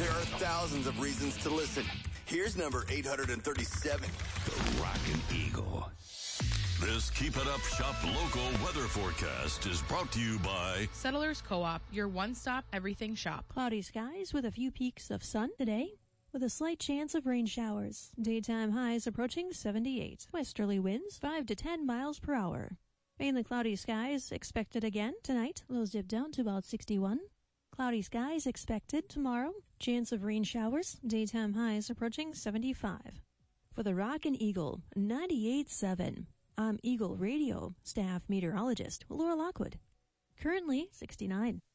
There are thousands of reasons to listen. Here's number 837. The Rockin' Eagle. This Keep It Up Shop local weather forecast is brought to you by Settlers Co-op, your one-stop everything shop. Cloudy skies with a few peaks of sun today, with a slight chance of rain showers. Daytime highs approaching 78. Westerly winds 5 to 10 miles per hour. Mainly cloudy skies expected again tonight. Lows dip down to about 61. Cloudy skies expected tomorrow. Chance of rain showers. Daytime highs approaching 75. For the Rockin' Eagle 98.7, I'm Eagle Radio staff meteorologist Laura Lockwood. Currently 69.